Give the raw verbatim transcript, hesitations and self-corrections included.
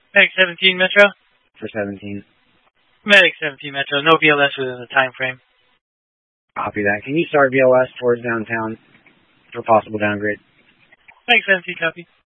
Medic seventeen Metro. For seventeen. Medic seventeen Metro. No B L S within the time frame. Copy that. Can you start B L S towards downtown for possible downgrade? Medic seventeen, copy.